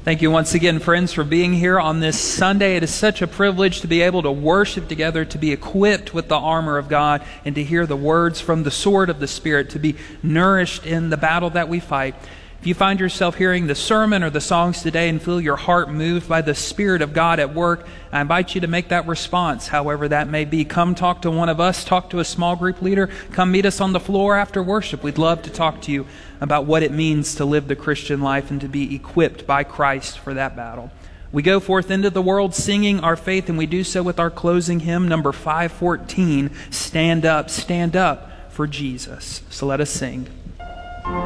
Thank you once again, friends, for being here on this Sunday. It is such a privilege to be able to worship together, to be equipped with the armor of God, and to hear the words from the sword of the Spirit, to be nourished in the battle that we fight. If you find yourself hearing the sermon or the songs today and feel your heart moved by the Spirit of God at work, I invite you to make that response, however that may be. Come talk to one of us, talk to a small group leader, come meet us on the floor after worship. We'd love to talk to you about what it means to live the Christian life and to be equipped by Christ for that battle. We go forth into the world singing our faith, and we do so with our closing hymn, number 514, Stand Up for Jesus. So let us sing.